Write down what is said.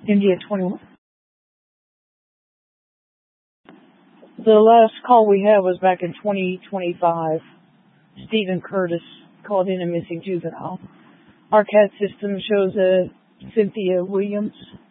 India 21. The last call we had was back in 2025. Stephen Curtis called in a missing juvenile. Our CAD system shows Cynthia Williams.